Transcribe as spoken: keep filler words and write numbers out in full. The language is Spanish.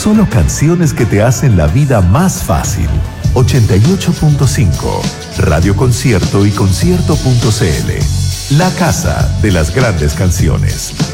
solo canciones que te hacen la vida más fácil. ochenta y ocho punto cinco, Radio Concierto y concierto punto c l. La casa de las grandes canciones.